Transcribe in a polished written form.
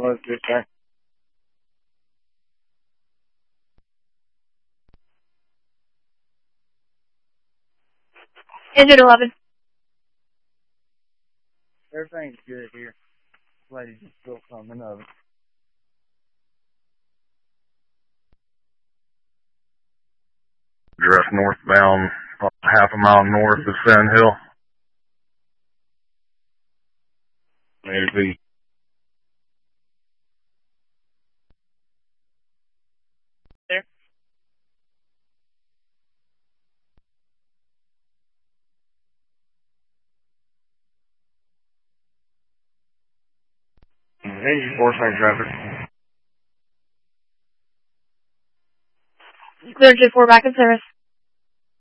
was dispatch. Engine 11. Everything's good here. Lady's just still coming over. You're up northbound, about half a mile north of Sand Hill. Maybe. There. Engine 4 side traffic. Clear J4 back in service.